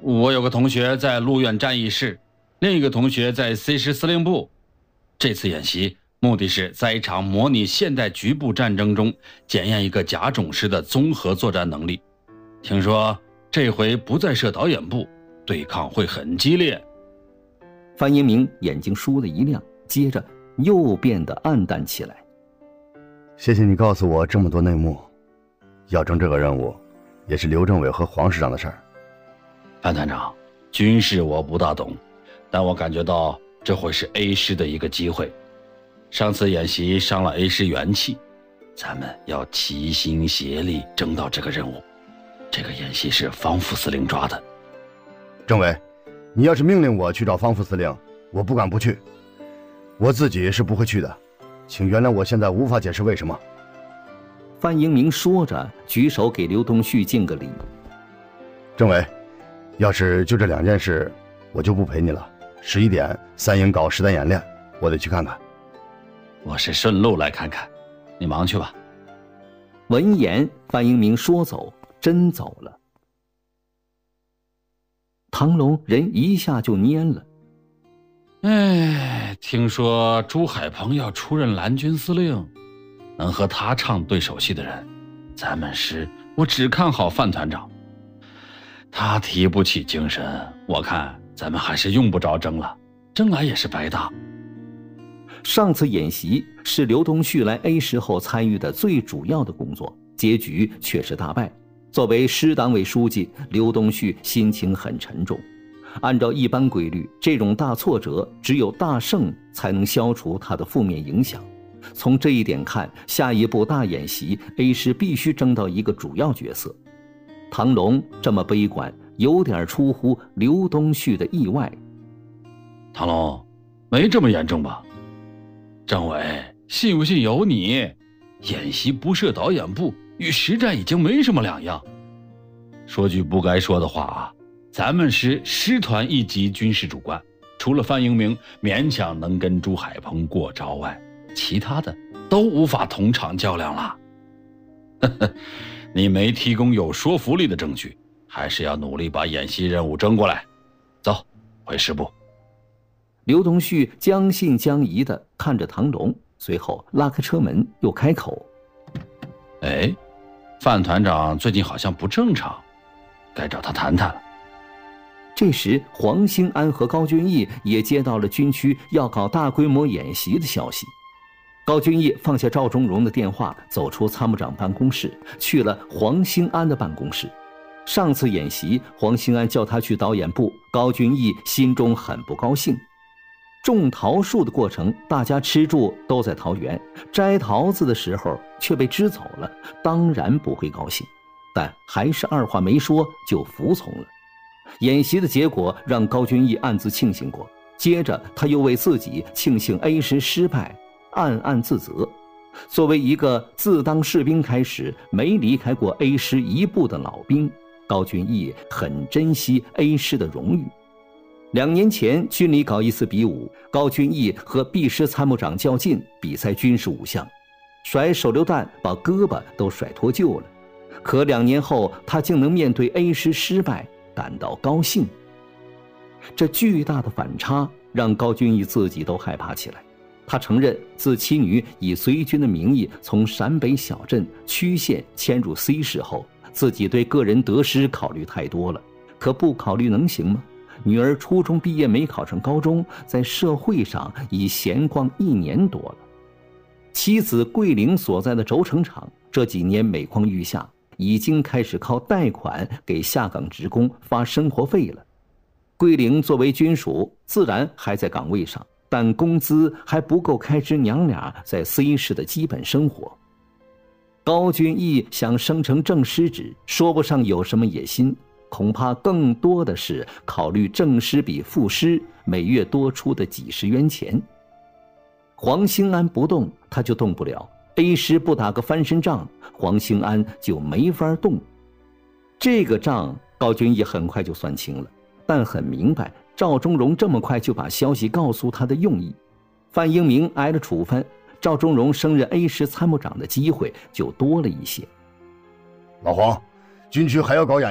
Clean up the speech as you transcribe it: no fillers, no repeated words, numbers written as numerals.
我有个同学在陆院战役室，另一个同学在 C 师司令部。这次演习目的是在一场模拟现代局部战争中检验一个甲种师的综合作战能力。听说这回不再设导演部，对抗会很激烈。 范英明眼睛倏地一亮，接着又变得暗淡起来。 谢谢你告诉我这么多内幕，要争这个任务也是刘政委和黄师长的事儿。 范团长，军事我不大懂，但我感觉到这会是 A 师的一个机会。上次演习伤了 A 师元气，咱们要齐心协力争到这个任务。这个演习是方副司令抓的。 政委，你要是命令我去找方副司令，我不敢不去，我自己是不会去的，请原谅我现在无法解释为什么。 范英明说着，举手给刘东旭敬个礼。 政委，要是就这2件事，我就不陪你了。11点3营搞实弹演练，我得去看看。 我是顺路来看看，你忙去吧。 闻言，范英明说走真走了。唐龙人一下就蔫了。 听说朱海鹏要出任蓝军司令，能和他唱对手戏的人，咱们师我只看好范团长。他提不起精神，我看咱们还是用不着争了，争来也是白搭。 上次演习是刘东旭来 A 师后参与的最主要的工作，结局却是大败。作为师党委书记，刘东旭心情很沉重。按照一般规律，这种大挫折只有大胜才能消除它的负面影响。从这一点看，下一步大演习 A 师必须争到一个主要角色。唐龙这么悲观，有点出乎刘东旭的意外。 唐龙，没这么严重吧？政委，信不信由你。演习不设导演部，与实战已经没什么两样。说句不该说的话啊，咱们是师团一级军事主官，除了范英明勉强能跟朱海鹏过招外，其他的都无法同场较量了。你没提供有说服力的证据，还是要努力把演习任务争过来。走，回师部。 刘东旭将信将疑地看着唐龙，随后拉开车门又开口： 范团长最近好像不正常，该找他谈谈了。 这时黄兴安和高君义也接到了军区要搞大规模演习的消息。高君义放下赵忠荣的电话，走出参谋长办公室，去了黄兴安的办公室。上次演习，黄兴安叫他去导演部，高君义心中很不高兴。种桃树的过程，大家吃住都在桃园，摘桃子的时候却被支走了，当然不会高兴，但还是二话没说就服从了。演习的结果让高君义暗自庆幸过，接着他又为自己庆幸 A 师失败暗暗自责。作为一个自当士兵开始没离开过 A 师一步的老兵，高君义很珍惜 A 师的荣誉。2年前军里搞一次比武，高君义和 B 师参谋长较劲，比赛军事5项，甩手榴弹把胳膊都甩脱臼了。可2年后他竟能面对 A 师失败感到高兴。这巨大的反差让高君义自己都害怕起来。他承认自妻女以随军的名义从陕北小镇区县迁入 C 市后，自己对个人得失考虑太多了。可不考虑能行吗？女儿初中毕业没考上高中，在社会上已闲逛1年多了。妻子桂玲所在的轴承厂这几年每况愈下，已经开始靠贷款给下岗职工发生活费了。桂玲作为军属，自然还在岗位上，但工资还不够开支娘俩在 C 市的基本生活。高君义想升成正师职，说不上有什么野心，恐怕更多的是考虑正师比副师每月多出的几十元钱。黄兴安不动，他就动不了。A 师不打个翻身仗，黄兴安就没法动。这个账高君义很快就算清了，但很明白赵忠荣这么快就把消息告诉他的用意。范英明挨了处分，赵忠荣升任 A 师参谋长的机会就多了一些。 老黄，军区还要搞演